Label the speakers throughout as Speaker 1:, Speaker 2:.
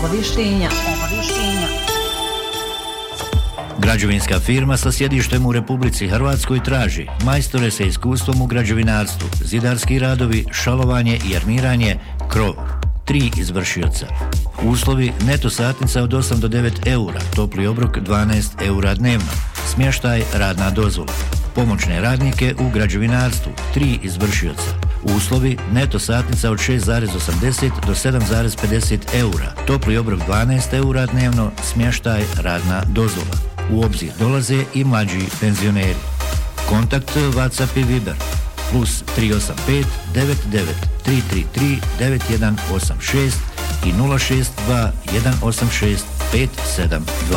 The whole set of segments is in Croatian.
Speaker 1: Obavještenja.
Speaker 2: Građevinska firma sa sjedištem u Republici Hrvatskoj traži majstore sa iskustvom u građevinarstvu, zidarski radovi, šalovanje i armiranje, krov. 3 izvršioca. Uslovi: neto satnica od 8 do 9 eura, topli obrok 12 eura dnevno, smještaj, radna dozvola. Pomoćne radnike u građevinarstvu, 3 izvršioca. Uslovi: neto satnica od 6,80 do 7,50 eura, topli obrok 12 eura dnevno, smještaj, radna dozvola. U obzir dolaze i mlađi penzioneri. Kontakt WhatsApp i Viber +385 99 333 9186 i 062 186 572.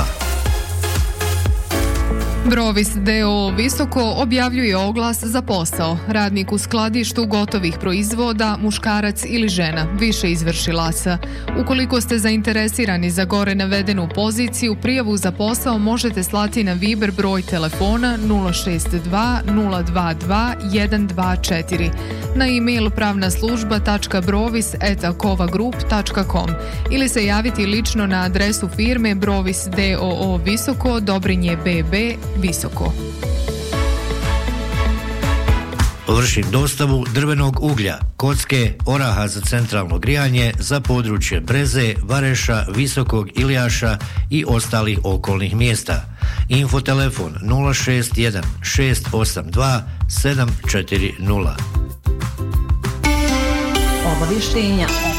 Speaker 3: Brovis D.O.O. Visoko objavljuje oglas za posao. Radnik u skladištu gotovih proizvoda, muškarac ili žena, više izvršilaca. Ukoliko ste zainteresirani za gore navedenu poziciju, prijavu za posao možete slati na Viber broj telefona 062 022 124, na e-mail pravnaslužba.brovis@kovagroup.com ili se javiti lično na adresu firme Brovis D.O.O. Visoko, Dobrinje BB, Visoko.
Speaker 2: Vršim dostavu drvenog uglja, kocke, oraha za centralno grijanje za područje Breze, Vareša, Visokog Iljaša i ostalih okolnih mjesta. Infotelefon 061 682 740.
Speaker 1: Obavještenja.